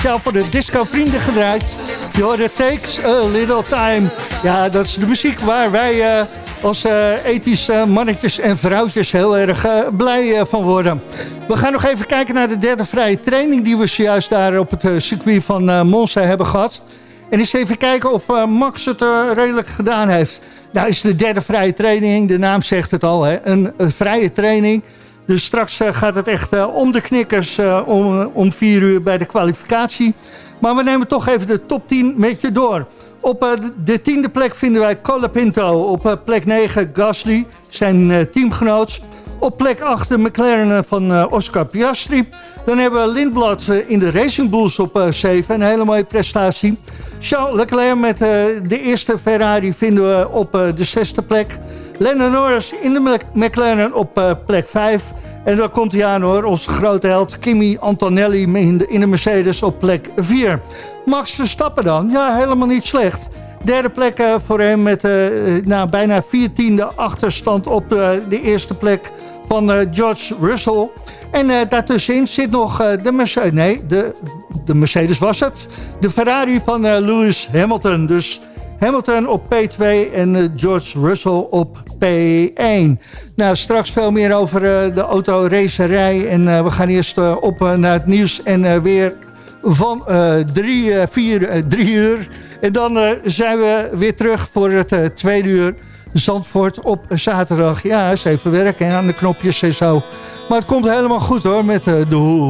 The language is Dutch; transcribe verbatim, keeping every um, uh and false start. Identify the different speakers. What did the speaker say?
Speaker 1: speciaal voor de disco-vrienden gedraaid. Je hoorde Takes a Little Time. Ja, dat is de muziek waar wij uh, als uh, ethische mannetjes en vrouwtjes heel erg uh, blij uh, van worden. We gaan nog even kijken naar de derde vrije training die we zojuist daar op het uh, circuit van uh, Monza hebben gehad. En eens even kijken of uh, Max het uh, redelijk gedaan heeft. Nou is de derde vrije training, de naam zegt het al, hè? Een, een vrije training. Dus straks uh, gaat het echt uh, om de knikkers uh, om, om vier uur bij de kwalificatie. Maar we nemen toch even de top tien met je door. Op uh, de tiende plek vinden wij Colapinto. Op uh, plek negen Gasly, zijn uh, teamgenoot. Op plek acht de McLaren van uh, Oscar Piastri. Dan hebben we Lindblad uh, in de Racing Bulls op uh, zeven. Een hele mooie prestatie. Charles Leclerc met uh, de eerste Ferrari vinden we op uh, de zesde plek. Lando Norris in de McLaren op uh, plek vijf. En dan komt hij aan hoor, onze grote held Kimi Antonelli in de, in de Mercedes op plek vier. Max Verstappen dan? Ja, helemaal niet slecht. Derde plek uh, voor hem met uh, nou, bijna viertiende achterstand op uh, de eerste plek van uh, George Russell. En uh, daartussenin zit nog uh, de Mercedes, nee, de, de Mercedes was het. De Ferrari van uh, Lewis Hamilton. Dus Hamilton op P twee en uh, George Russell op P één. Nou, straks veel meer over uh, de autoracerij. En uh, we gaan eerst uh, op uh, naar het nieuws en uh, weer van uh, drie, uh, vier, uh, drie uur. En dan uh, zijn we weer terug voor het uh, tweede uur Zandvoort op zaterdag. Ja, eens even werken aan de knopjes en zo. Maar het komt helemaal goed hoor met uh, de Hoe.